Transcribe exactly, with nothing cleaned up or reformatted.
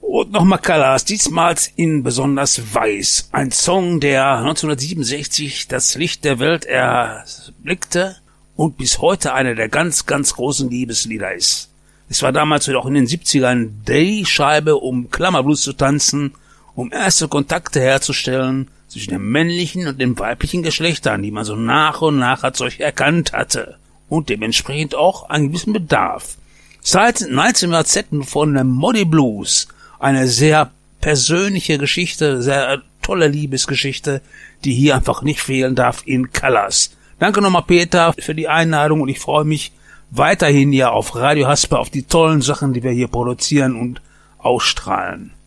Und nochmal Colors, diesmal in besonders weiß. Ein Song, der neunzehnhundertsiebenundsechzig das Licht der Welt erblickte und bis heute einer der ganz, ganz großen Liebeslieder ist. Es war damals auch in den siebzigern die Scheibe, um Klammerblues zu tanzen, um erste Kontakte herzustellen zwischen dem männlichen und dem weiblichen Geschlechtern, die man so nach und nach als solch erkannt hatte und dementsprechend auch einen gewissen Bedarf. Seit neunzehnhundertzehn von der Moody Blues, eine sehr persönliche Geschichte, sehr tolle Liebesgeschichte, die hier einfach nicht fehlen darf in Colors. Danke nochmal, Peter, für die Einladung und ich freue mich weiterhin hier auf Radio Hasper auf die tollen Sachen, die wir hier produzieren und ausstrahlen.